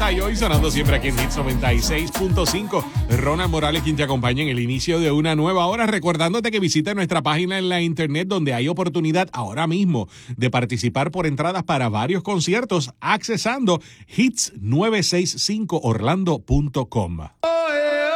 Jota y hoy sonando siempre aquí en Hits 96.5. Ronald Morales quien te acompaña en el inicio de una nueva hora, recordándote que visites nuestra página en la internet donde hay oportunidad ahora mismo de participar por entradas para varios conciertos accesando hits965orlando.com.